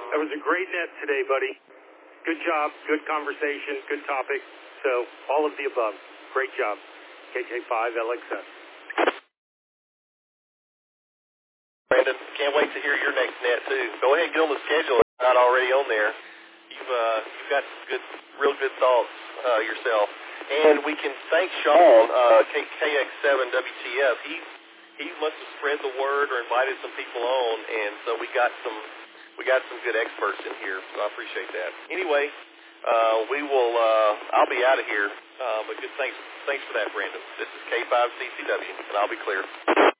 That was a great net today, buddy. Good job, good conversation, good topic. So all of the above. Great job. KK5 LXS. Brandon, can't wait to hear your next net too. Go ahead and get on the schedule if it's not already on there. You've got real good thoughts yourself. And we can thank Sean, KX7WTF. He must have spread the word or invited some people on, and so we got some good experts in here. So I appreciate that. Anyway, I'll be out of here. But good thanks for that, Brandon. This is K5CCW, and I'll be clear.